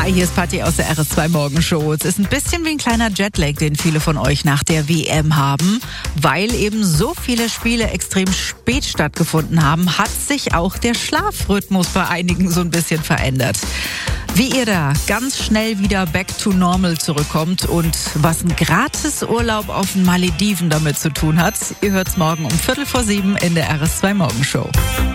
Hi, hier ist Patti aus der RS2 Morgenshow. Es ist ein bisschen wie ein kleiner Jetlag, den viele von euch nach der WM haben. Weil eben so viele Spiele extrem spät stattgefunden haben, hat sich auch der Schlafrhythmus bei einigen so ein bisschen verändert. Wie ihr da ganz schnell wieder back to normal zurückkommt und was ein Gratisurlaub auf den Malediven damit zu tun hat, ihr hört's morgen um 6:45 in der RS2 Morgenshow.